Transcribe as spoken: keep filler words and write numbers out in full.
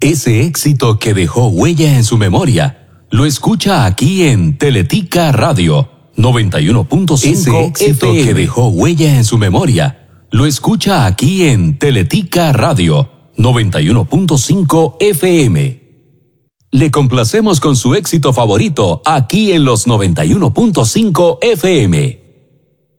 Ese éxito que dejó huella en su memoria, lo escucha aquí en Teletica Radio noventa y uno punto cinco. Ese éxito F M que dejó huella en su memoria, lo escucha aquí en Teletica Radio noventa y uno punto cinco F M. Le complacemos con su éxito favorito aquí en los noventa y uno punto cinco F M.